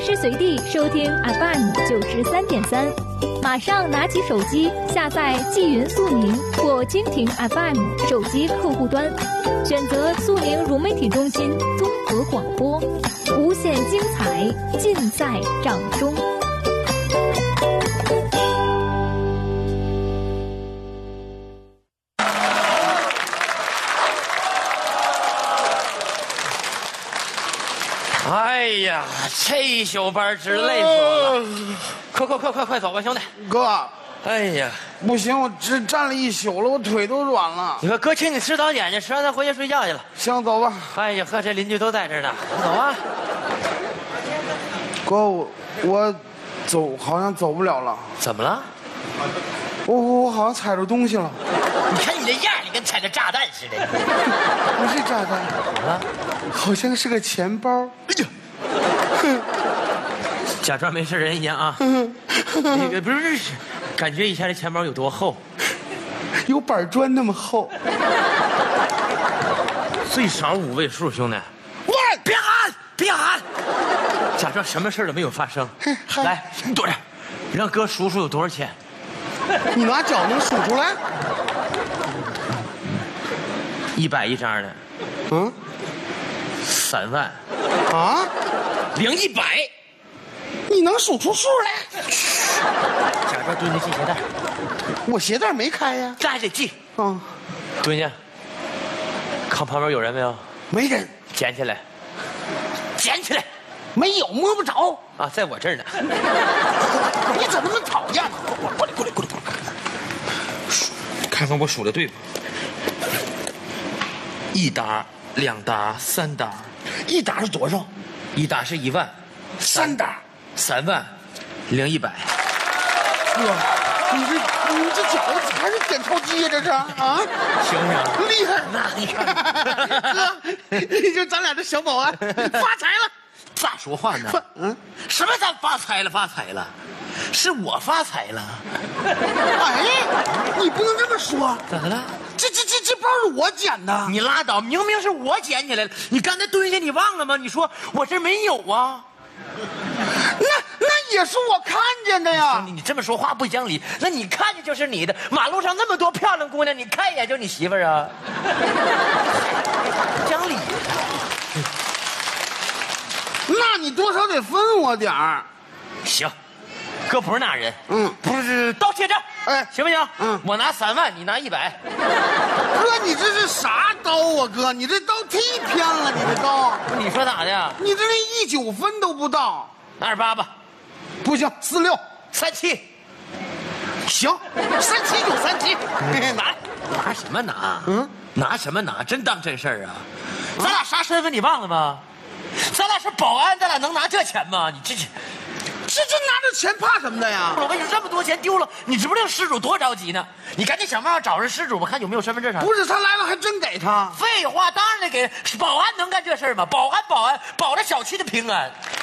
时随地收听 FM93.3，马上拿起手机下载纪云速宁或蜻蜓 FM 手机客户端，选择速宁融媒体中心综合广播，无限精彩尽在掌中。 哎呀，这一宿班真累死我了！快走吧，兄弟！ 哥， 哎呀， 不行，我只站了一宿了，我腿都软了。 你说哥请你吃早点去，吃完咱回去睡觉去了。 行，走吧。 哎呀，呵，这邻居都在这儿呢，走啊！ 哥，我走好像走不了了。 怎么了？ 我好像踩着东西了。 你看你这样，你跟踩着炸弹似的。 不是炸弹， 怎么了？ 好像是个钱包。哎呀！ 假装没事人一样啊！那个不是，感觉一下这钱包有多厚？ 有板砖那么厚。 最少5位数，兄弟！ 喂， 别喊，别喊！假装什么事都没有发生。来，你躲着，让哥数数有多少钱。 你拿脚能数出来 ？100一张的。 嗯 ？3万。 啊？ 领100。 你能数出数来？ 假装蹲着系鞋带。 我鞋带没开呀。 这还得系。 嗯。 蹲下。看旁边有人没有？ 没人。 捡起来。捡起来。 没有，摸不着。 啊，在我这儿呢。 你怎么那么讨厌呢？过来！ 看看我数的对不？1沓、2沓、3沓。 1沓是多少 ？1沓是1万。 3沓 3万，领100。 哥，你这饺子还是点钞机呀？这是啊？ 行不行？ 厉害！那你看，哥，你就咱俩这小保安发财了。 咋说话呢？什么咱发财了？是我发财了。 哎，你不能这么说。 咋的了？ 这包是我捡的。 你拉倒，明明是我捡起来了。你刚才蹲下，你忘了吗？你说我这没有啊。 那也是我看见的呀。 你这么说话不讲理。那你看见就是你的，马路上那么多漂亮姑娘，你看一眼就你媳妇儿啊？不讲理。 那你多少得分我点儿。 行，哥不是那人。不是刀切这。 哎， 行不行？我拿3万，你拿100。 哥，你这是啥刀啊？哥，你这刀忒偏了，你这刀。 你说咋的？ 你这连19分都不到。 28吧。 不行，46。 37。 行，37就37。 拿什么拿？拿什么拿？真当真事儿啊？咱俩啥身份你忘了吗？咱俩是保安，咱俩能拿这钱吗？你这拿着钱怕什么的呀？ 我跟你说，这么多钱丢了，你知不知道失主多着急呢？你赶紧想办法找着失主吧，看有没有身份证啥。 不是他来了还真给他？ 废话，当然得给。保安能干这事儿吗？保安保着小区的平安。